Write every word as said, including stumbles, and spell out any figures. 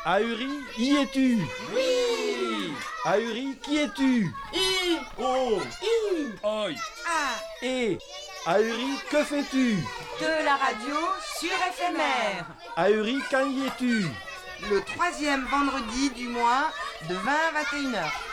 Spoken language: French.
Ahuri, y es-tu? Oui. Ahuri, qui es-tu? I. Oh. I. Oi. A. Et Ahuri, que fais-tu? De la radio sur F M R. Ahuri, quand y es-tu? Le troisième vendredi du mois de vingt à vingt et une heures.